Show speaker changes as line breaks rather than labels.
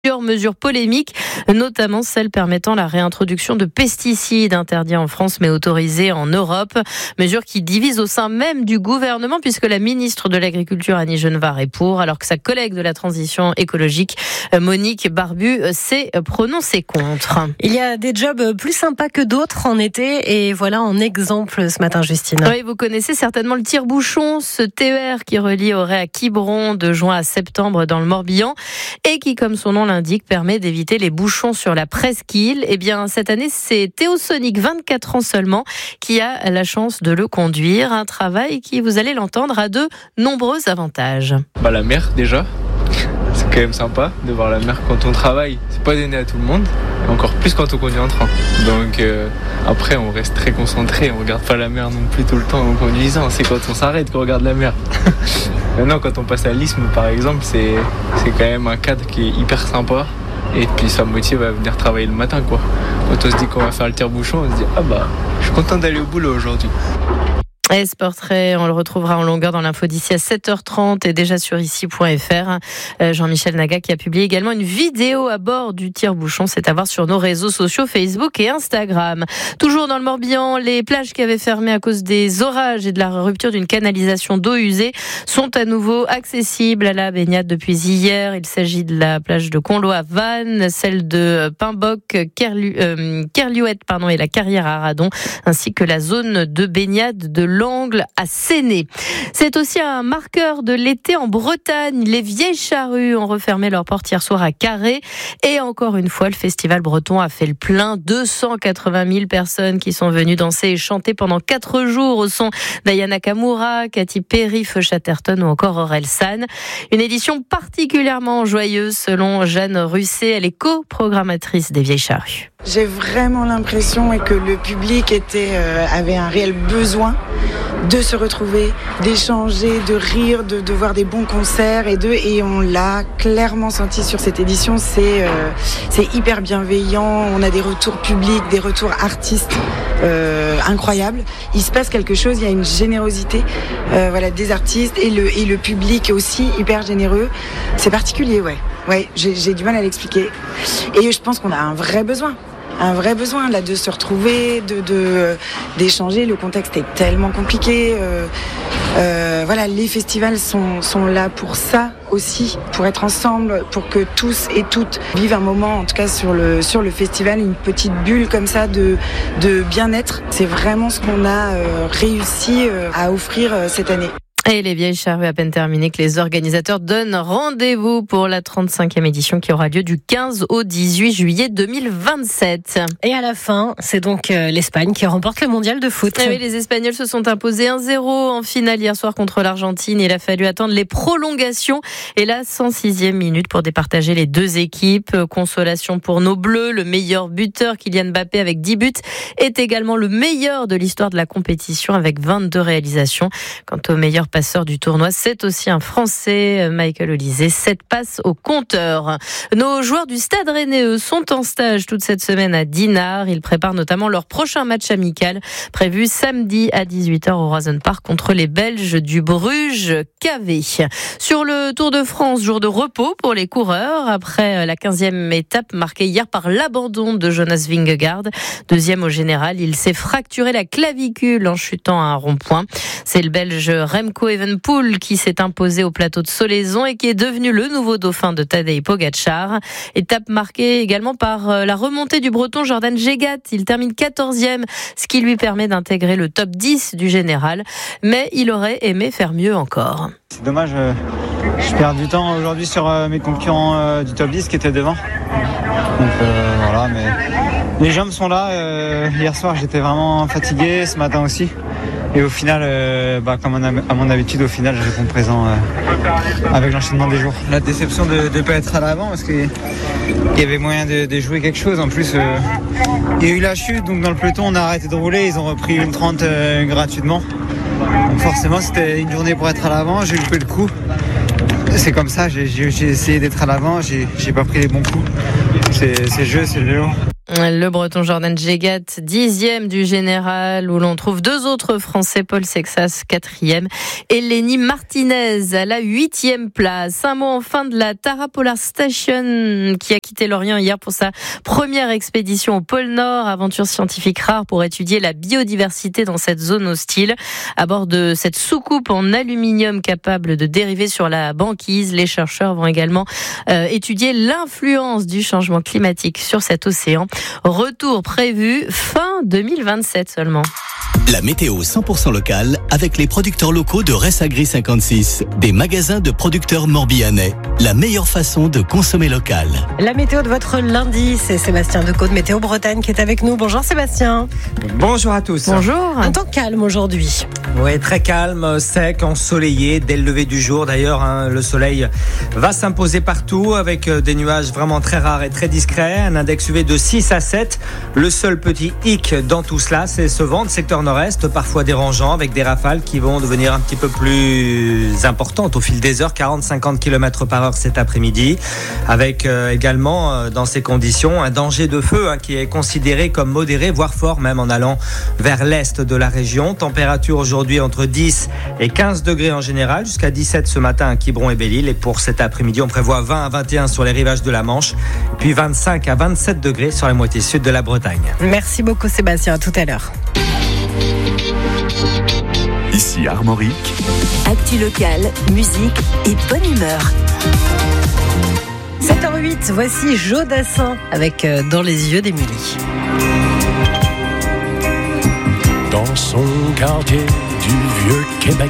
Plusieurs mesures polémiques, notamment celles permettant la réintroduction de pesticides interdits en France mais autorisés en Europe. Mesures qui divisent au sein même du gouvernement puisque la ministre de l'Agriculture Annie Genevard est pour, alors que sa collègue de la transition écologique Monique Barbu s'est prononcée contre.
Il y a des jobs plus sympas que d'autres en été et voilà un exemple ce matin, Justine.
Oui, vous connaissez certainement le tire-bouchon, ce TER qui relie Auray à Quiberon de juin à septembre dans le Morbihan et qui, comme son nom l'indique, permet d'éviter les bouchons sur la presqu'île. Eh bien, cette année, c'est Théo Sonic, 24 ans seulement, qui a la chance de le conduire. Un travail qui, vous allez l'entendre, a de nombreux avantages.
La mer, déjà. C'est quand même sympa de voir la mer quand on travaille. C'est pas donné à tout le monde, et encore plus quand on conduit en train. Donc après, on reste très concentré. On regarde pas la mer non plus tout le temps en conduisant. C'est quand on s'arrête qu'on regarde la mer. Maintenant, quand on passe à l'Isthme, par exemple, c'est quand même un cadre qui est hyper sympa. Et puis ça motive à venir travailler le matin, quoi. Quand on se dit qu'on va faire le tire-bouchon, on se dit je suis content d'aller au boulot aujourd'hui.
Et ce portrait, on le retrouvera en longueur dans l'info d'ici à 7h30 et déjà sur ici.fr. Jean-Michel Naga qui a publié également une vidéo à bord du tire-bouchon. C'est à voir sur nos réseaux sociaux Facebook et Instagram. Toujours dans le Morbihan, les plages qui avaient fermé à cause des orages et de la rupture d'une canalisation d'eau usée sont à nouveau accessibles à la baignade depuis hier. Il s'agit de la plage de Conlo à Vannes, celle de Pimboc, Kerliouette et la Carrière à Radon, ainsi que la zone de baignade de l'Angle à Séné. C'est aussi un marqueur de l'été en Bretagne. Les Vieilles Charrues ont refermé leurs portes hier soir à Carré. Et encore une fois, le festival breton a fait le plein. 280 000 personnes qui sont venues danser et chanter pendant 4 jours au son d'Aya Nakamura, Katy Perry, Feu Chatterton ou encore Orelsan. Une édition particulièrement joyeuse selon Jeanne Russet. Elle est co-programmatrice des Vieilles Charrues.
J'ai vraiment l'impression que le public avait un réel besoin de se retrouver, d'échanger, de rire, de voir des bons concerts et on l'a clairement senti sur cette édition. C'est hyper bienveillant. On a des retours publics, des retours artistes incroyables. Il se passe quelque chose. Il y a une générosité, des artistes et le public aussi hyper généreux. C'est particulier, ouais. Ouais, j'ai du mal à l'expliquer. Et je pense qu'on a un vrai besoin là de se retrouver, d'échanger. Le contexte est tellement compliqué. Les festivals sont là pour ça aussi, pour être ensemble, pour que tous et toutes vivent un moment, en tout cas sur le festival, une petite bulle comme ça de bien-être. C'est vraiment ce qu'on a réussi à offrir cette année.
Et les Vieilles Charrues à peine terminées que les organisateurs donnent rendez-vous pour la 35e édition qui aura lieu du 15 au 18 juillet 2027.
Et à la fin, c'est donc l'Espagne qui remporte le mondial de foot.
Et oui, les Espagnols se sont imposés 1-0 en finale hier soir contre l'Argentine. Il a fallu attendre les prolongations et la 106e minute pour départager les deux équipes. Consolation pour nos Bleus, le meilleur buteur Kylian Mbappé avec 10 buts est également le meilleur de l'histoire de la compétition avec 22 réalisations. Quant au meilleur passeur du tournoi, c'est aussi un Français, Michael Olysée, 7 passes au compteur. Nos joueurs du Stade Rennais, eux, sont en stage toute cette semaine à Dinard. Ils préparent notamment leur prochain match amical, prévu samedi à 18h au Roison Park contre les Belges du Bruges KV. Sur le Tour de France, jour de repos pour les coureurs, après la 15e étape marquée hier par l'abandon de Jonas Vingegaard. Deuxième au général, il s'est fracturé la clavicule en chutant à un rond-point. C'est le Belge Remco Evenepoel qui s'est imposé au plateau de Solaizon et qui est devenu le nouveau dauphin de Tadej Pogačar. Étape marquée également par la remontée du Breton Jordan Gégat. Il termine 14e, ce qui lui permet d'intégrer le top 10 du général. Mais il aurait aimé faire mieux encore.
C'est dommage, je perds du temps aujourd'hui sur mes concurrents du top 10 qui étaient devant. Donc mais les jambes sont là. Hier soir, j'étais vraiment fatigué, ce matin aussi. Et au final, comme à mon habitude, je réponds présent avec l'enchaînement des jours. La déception de ne pas être à l'avant parce qu'il y avait moyen de jouer quelque chose. En plus, il y a eu la chute, donc dans le peloton, on a arrêté de rouler. Ils ont repris une 30 gratuitement. Donc forcément, c'était une journée pour être à l'avant. J'ai loupé le coup. C'est comme ça, j'ai essayé d'être à l'avant. J'ai pas pris les bons coups. C'est le jeu, c'est le vélo.
Le Breton Jordan Jegat, 10e du général, où l'on trouve 2 autres Français, Paul Sexas, 4e, et Lenny Martinez à la 8e place. Un mot enfin de la Tara Polar Station, qui a quitté l'Orient hier pour sa première expédition au pôle Nord, aventure scientifique rare pour étudier la biodiversité dans cette zone hostile. À bord de cette soucoupe en aluminium capable de dériver sur la banquise, les chercheurs vont également étudier l'influence du changement climatique sur cet océan. Retour prévu fin 2027 seulement.
La météo 100% locale avec les producteurs locaux de Ressagri 56, des magasins de producteurs morbihanais. La meilleure façon de consommer local.
La météo de votre lundi, c'est Sébastien Decaux de Météo Bretagne qui est avec nous. Bonjour Sébastien.
Bonjour à tous.
Bonjour.
Un temps calme aujourd'hui.
Oui, très calme, sec, ensoleillé dès le lever du jour. D'ailleurs, le soleil va s'imposer partout avec des nuages vraiment très rares et très discrets. Un index UV de 6 à 7. Le seul petit hic dans tout cela, c'est ce vent de secteur nord-est, parfois dérangeant, avec des rafales qui vont devenir un petit peu plus importantes au fil des heures, 40-50 km/h cet après-midi, avec également dans ces conditions un danger de feu qui est considéré comme modéré, voire fort même en allant vers l'est de la région. Température aujourd'hui entre 10 et 15 degrés en général, jusqu'à 17 ce matin à Quiberon et Belle-Île, et pour cet après-midi on prévoit 20 à 21 sur les rivages de la Manche, puis 25 à 27 degrés sur la moitié sud de la Bretagne.
Merci beaucoup Sébastien, à tout à l'heure.
Ici Armorique.
Actu locale, musique et bonne humeur.
7h08, voici Joe Dassin avec Dans les yeux d'Émilie.
Dans son quartier du vieux Québec,